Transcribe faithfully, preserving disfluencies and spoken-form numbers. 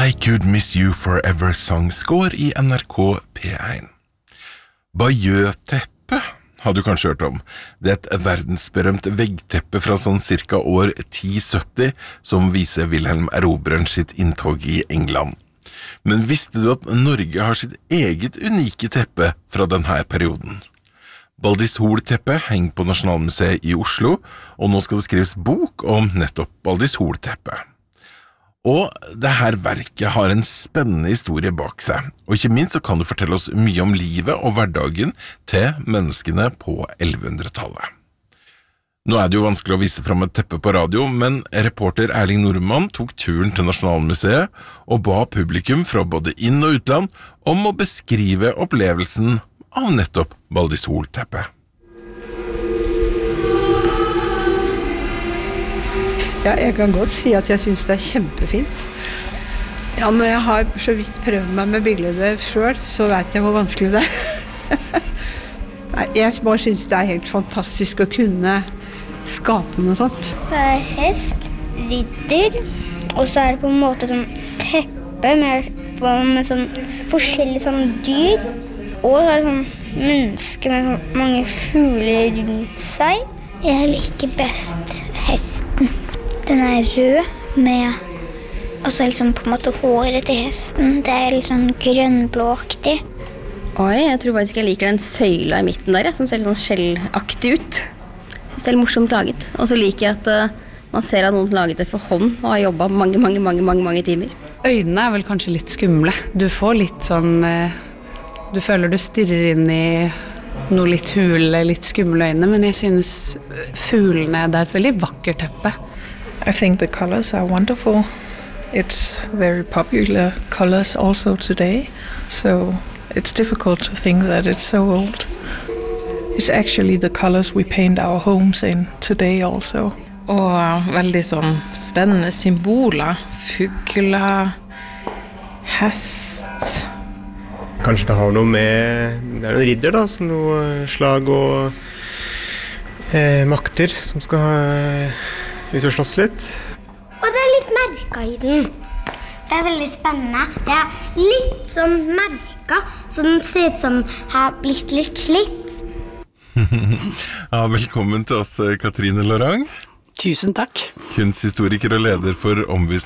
I Could Miss You Forever Song-score i N R K P one. Bayeux-teppe har du kanskje hørt om. Det er et verdensberømt veggteppe fra sånn cirka år ti sytti som viser Wilhelm Erobreren sitt inntog i England. Men visste du at Norge har sitt eget unike teppe fra denne perioden? Baldishol-teppe henger på Nasjonalmuseet i Oslo, og nå skal det skrives bok om nettopp Baldishol-teppe. Og det her verket har en spennende historie bak seg, og ikke minst så kan du fortelle oss mye om livet og hverdagen til menneskene på elleve-hundretallet. Nå er det jo vanskelig å vise fram et teppe på radio, men reporter Erling Normann tok turen til Nasjonalmuseet og ba publikum fra både inn- og utland om å beskrive opplevelsen av nettopp Baldishol-teppet. Ja, jeg kan godt si at jeg synes det er kjempefint. Ja, når jeg har så vidt prøvd meg med bilder selv, så vet jeg hvor vanskelig det er. Nei, jeg bare synes det er helt fantastisk å kunne skape noe sånt. Det er hest, ridder, og så er det på en måte sånn teppe med, med sånn forskjellige sånn dyr. Og så er det sånn mennesker med sånn mange fugler rundt seg. Jeg liker best hesten. Den er rød med, og så liksom på en måte håret til hesten. Det er litt sånn grønnblåaktig. Oi, jeg tror faktisk jeg liker den søyla i midten der, ja, som ser litt sånn skjellaktig ut. Jeg synes det er litt morsomt laget. Og så liker jeg at uh, man ser at noen laget det for hånd og har jobbet mange, mange, mange, mange, mange timer. Øynene er vel kanskje litt skumle. Du får litt sånn, uh, du føler du stirrer inn i noe litt hule, litt skumle øyne, men jeg synes fuglene, det er et veldig vakkert teppe. I think the colors are wonderful. It's very popular colors also today, so it's difficult to think that it's so old. It's actually the colors we paint our homes in today also. Og veldig sånn spennende symboler. Fugler, hest. Kanskje det har noe med, det er noen ridder da, så noe slag og eh, makter som skal eh, ut og slåss litt. Og det er litt merka i den. Det er veldig spennende. Det er litt sånn merka, så den ser ut som har blitt litt slitt. Ja, velkommen til oss, Katrine Lorang. Tusen takk. Kunsthistoriker og leder for omvisning